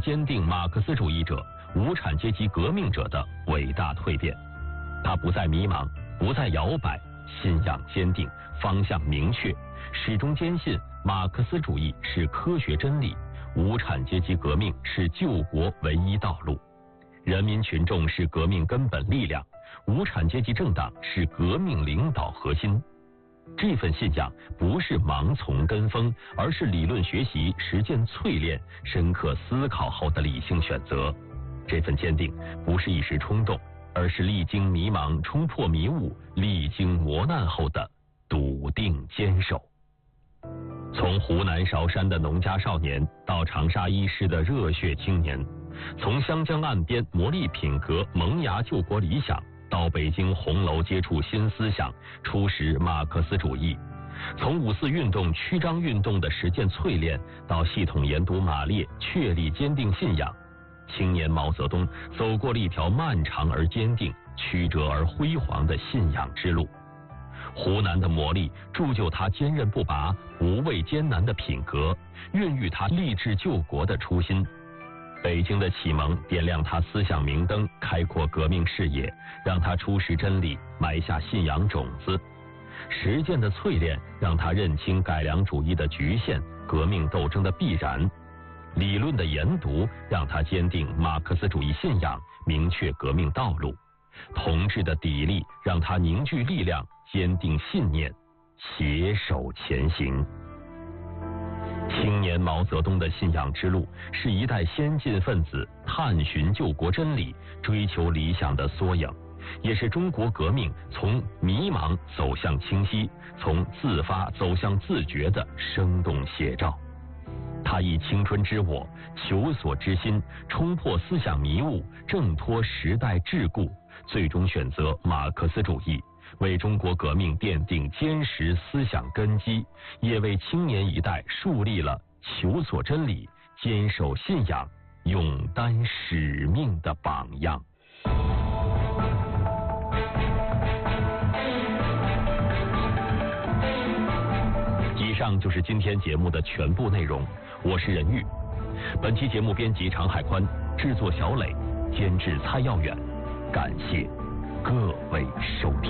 坚定马克思主义者、无产阶级革命者的伟大蜕变。他不再迷茫，不再摇摆，信仰坚定，方向明确，始终坚信马克思主义是科学真理，无产阶级革命是救国唯一道路，人民群众是革命根本力量，无产阶级政党是革命领导核心。这份信仰不是盲从跟风，而是理论学习、实践淬炼、深刻思考后的理性选择。这份坚定不是一时冲动，而是历经迷茫、冲破迷雾、历经磨难后的笃定坚守。从湖南韶山的农家少年到长沙医师的热血青年，从湘江岸边磨砺品格、萌芽救国理想，到北京红楼接触新思想，初识马克思主义，从五四运动、曲张运动的实践淬炼，到系统研读马列，确立坚定信仰，青年毛泽东走过了一条漫长而坚定、曲折而辉煌的信仰之路。湖南的磨砺铸就他坚韧不拔、不畏艰难的品格，孕育他立志救国的初心。北京的启蒙点亮他思想明灯，开阔革命视野，让他初识真理，埋下信仰种子。实践的淬炼让他认清改良主义的局限、革命斗争的必然。理论的研读让他坚定马克思主义信仰，明确革命道路。同志的砥砺让他凝聚力量，坚定信念，携手前行。青年毛泽东的信仰之路是一代先进分子探寻救国真理、追求理想的缩影，也是中国革命从迷茫走向清晰、从自发走向自觉的生动写照。他以青春之我、求索之心，冲破思想迷雾，挣脱时代桎梏，最终选择马克思主义，为中国革命奠定坚实思想根基，也为青年一代树立了求索真理、坚守信仰、勇担使命的榜样。以上就是今天节目的全部内容，我是任玉。本期节目编辑常海宽，制作小磊，监制蔡耀远。感谢各位收听。